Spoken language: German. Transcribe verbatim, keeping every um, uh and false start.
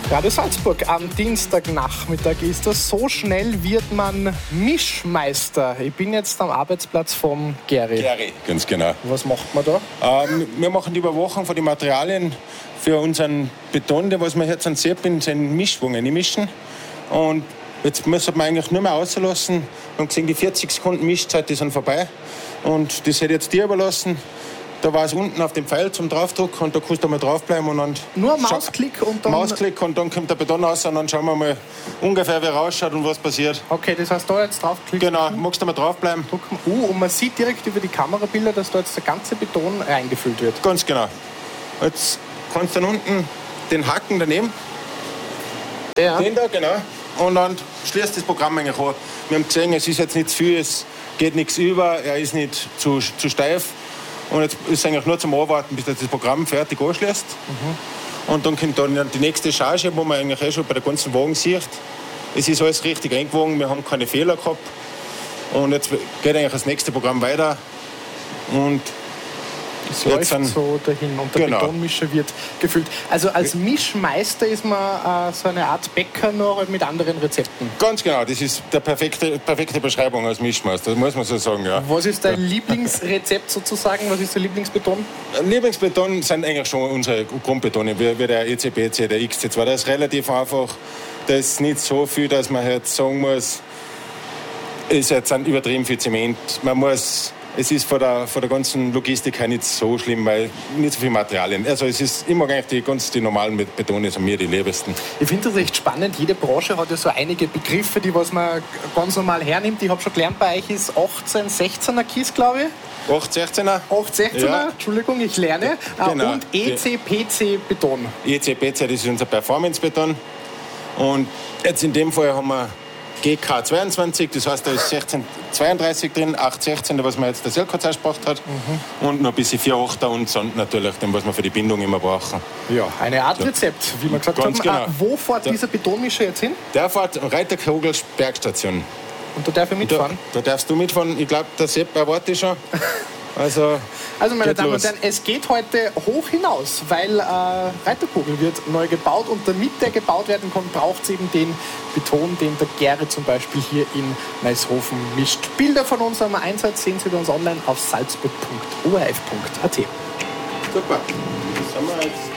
Radio Salzburg am Dienstagnachmittag ist das. So schnell wird man Mischmeister. Ich bin jetzt am Arbeitsplatz vom Gary. Gary, ganz genau. Was macht man da? Ähm, wir machen die Überwachung von den Materialien für unseren Beton, der was wir jetzt an Seppin in Mischwungen mischen. Und jetzt müssen wir eigentlich nur mehr auslassen. Wir haben gesehen, die vierzig Sekunden Mischzeit, die sind vorbei. Und das hätte ich jetzt dir überlassen. Da war es unten auf dem Pfeil zum Draufdrucken und da kannst du mal draufbleiben und dann... Nur Mausklick und dann... Mausklick und dann kommt der Beton raus und dann schauen wir mal ungefähr, wie er ausschaut und was passiert. Okay, das heißt, da jetzt draufklicken. Genau, magst du mal draufbleiben? Drücken. Uh, und man sieht direkt über die Kamerabilder, dass da jetzt der ganze Beton reingefüllt wird. Ganz genau. Jetzt kannst du dann unten den Haken daneben. Ja. Den da, genau. Und dann schließt das Programm eigentlich an. Wir haben gesehen, es ist jetzt nicht zu viel, es geht nichts über, er ist nicht zu, zu steif. Und jetzt ist es eigentlich nur zum Anwarten, bis das Programm fertig anschließt. Mhm. Und dann kommt dann die nächste Charge, wo man eigentlich eh schon bei der ganzen Wagen sieht. Es ist alles richtig eingewogen, wir haben keine Fehler gehabt. Und jetzt geht eigentlich das nächste Programm weiter. Und es läuft so dahin und der genau. Betonmischer wird gefüllt. Also als Mischmeister ist man äh, so eine Art Bäcker, nur mit anderen Rezepten. Ganz genau, das ist die perfekte, perfekte Beschreibung als Mischmeister, das muss man so sagen. Ja. Was ist dein ja. Lieblingsrezept sozusagen? Was ist der Lieblingsbeton? Lieblingsbeton sind eigentlich schon unsere Grundbetone, wie, wie der E C B C, der X C zwei. Das ist relativ einfach, das ist nicht so viel, dass man jetzt sagen muss, es ist jetzt übertrieben viel Zement. Man muss... Es ist von der, von der ganzen Logistik her nicht so schlimm, weil nicht so viel Materialien. Also es ist immer eigentlich die ganz die normalen Betone sind mir die liebsten. Ich finde das recht spannend. Jede Branche hat ja so einige Begriffe, die was man ganz normal hernimmt. Ich habe schon gelernt, bei euch ist achtzehn sechzehner Kies, glaube ich. acht sechzehner. acht sechzehner, ja. Entschuldigung, ich lerne. Genau. Und E C P C Beton. E C P C, das ist unser Performance-Beton. Und jetzt in dem Fall haben wir G K zweiundzwanzig, das heißt, da ist sechzehn zweiunddreißig drin, acht sechzehn, was man jetzt der Selko ausgebracht hat. Mhm. Und noch ein bisschen vier achter und Sand natürlich, den, was wir für die Bindung immer brauchen. Ja, eine Art Rezept, wie wir gesagt Ganz haben. Genau. Ah, wo fährt dieser Betonmischer jetzt hin? Der fährt Reiterkogel Bergstation. Und da darf ich mitfahren? Da, da darfst du mitfahren. Ich glaube, der Sepp erwartet schon. Also, also meine Damen und Herren, es geht heute hoch hinaus, weil äh, Reiterkogel wird neu gebaut und damit der gebaut werden kann, braucht es eben den Beton, den der Gere zum Beispiel hier in Maishofen mischt. Bilder von unserem Einsatz sehen Sie bei uns online auf salzburg punkt o r f punkt a t. Super. Das haben wir jetzt.